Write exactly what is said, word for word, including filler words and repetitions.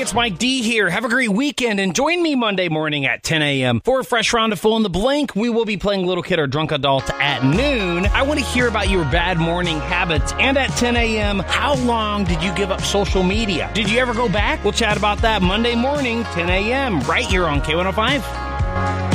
it's Mike D here. Have a great weekend and join me Monday morning at ten a.m. for a fresh round of Fill in the Blank. We will be playing Little Kid or Drunk Adult at noon. I want to hear about your bad morning habits. And at ten a.m., how long did you give up social media? Did you ever go back? We'll chat about that Monday morning, ten a.m. right here on K one oh five.